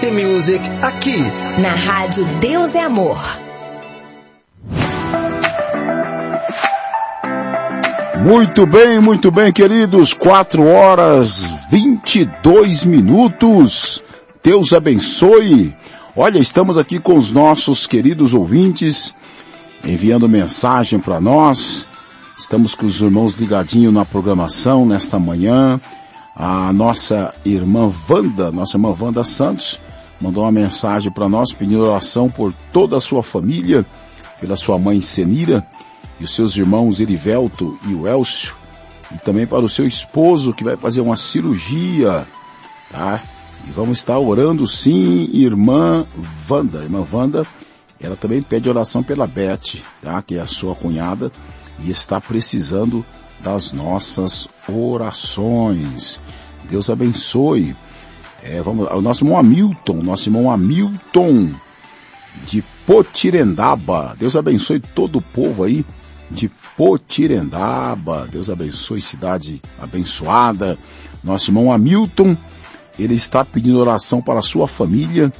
The Music aqui na Rádio Deus é Amor. Muito bem, queridos. 4h22. Deus abençoe. Olha, estamos aqui com os nossos queridos ouvintes, enviando mensagem para nós. Estamos com os irmãos ligadinhos na programação nesta manhã. A nossa irmã Wanda Santos, mandou uma mensagem para nós pedindo oração por toda a sua família, pela sua mãe Senira e os seus irmãos Erivelto e o Elcio, e também para o seu esposo que vai fazer uma cirurgia, tá? E vamos estar orando sim, irmã Wanda. Irmã Wanda, ela também pede oração pela Beth, tá? Que é a sua cunhada e está precisando das nossas orações. Deus abençoe. O nosso irmão Hamilton de Potirendaba. Deus abençoe todo o povo aí de Potirendaba. Deus abençoe, cidade abençoada. Nosso irmão Hamilton, ele está pedindo oração para a sua família,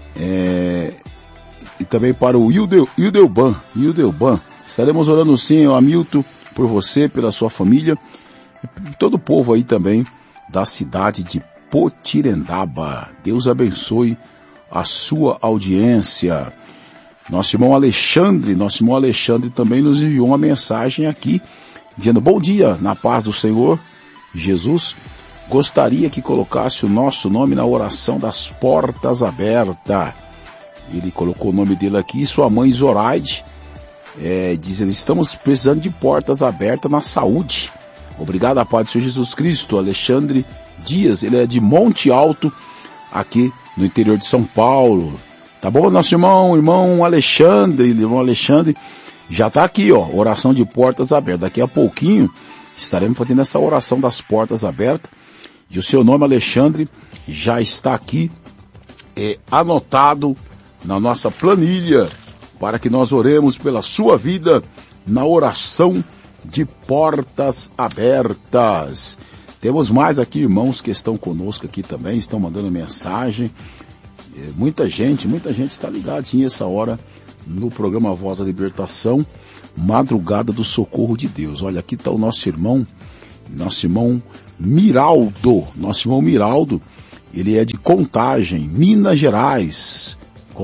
e também para o Hildelban. Estaremos orando sim, Hamilton, por você, pela sua família, e todo o povo aí também da cidade de Potirendaba. Deus abençoe a sua audiência. Nosso irmão Alexandre também nos enviou uma mensagem aqui, dizendo: bom dia, na paz do Senhor Jesus. Gostaria que colocasse o nosso nome na oração das portas abertas. Ele colocou o nome dele aqui, sua mãe Zoraide, dizendo: estamos precisando de portas abertas na saúde. Obrigado, a paz do Senhor Jesus Cristo. Alexandre Dias, ele é de Monte Alto, aqui no interior de São Paulo. Tá bom, nosso irmão Alexandre, já está aqui, oração de portas abertas. Daqui a pouquinho estaremos fazendo essa oração das portas abertas, e o seu nome, Alexandre, já está aqui anotado na nossa planilha, para que nós oremos pela sua vida na oração de portas abertas. Temos mais aqui irmãos que estão conosco aqui também, estão mandando mensagem. Muita gente está ligadinha essa hora no programa Voz da Libertação, Madrugada do Socorro de Deus. Olha, aqui está o nosso irmão Miraldo. Nosso irmão Miraldo, ele é de Contagem, Minas Gerais.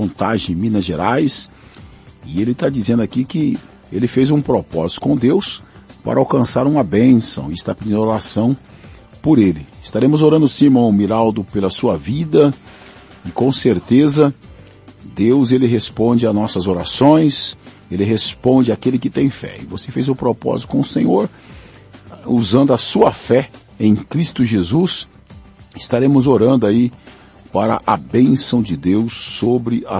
E ele está dizendo aqui que ele fez um propósito com Deus para alcançar uma bênção e está pedindo oração por ele. Estaremos orando sim, irmão Miraldo, pela sua vida, e com certeza Deus, ele responde a nossas orações, ele responde àquele que tem fé. E você fez o propósito com o Senhor, usando a sua fé em Cristo Jesus. Estaremos orando aí para a bênção de Deus sobre a